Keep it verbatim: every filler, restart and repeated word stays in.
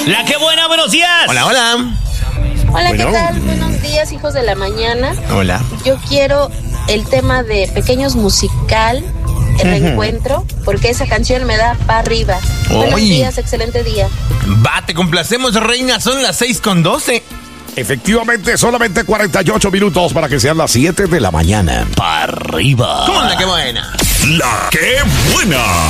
La que buena, buenos días. Hola, hola. Hola, Bueno. ¿qué tal? Buenos días, hijos de la mañana. Hola. Yo quiero el tema de Pequeños Musical, el reencuentro, porque esa canción me da pa' arriba. Buenos Oy. días, excelente día. Va, te complacemos, reina. Son las seis con doce. Efectivamente, solamente cuarenta y ocho minutos para que sean las siete de la mañana. Pa' arriba. ¿Cómo la que buena? La que buena.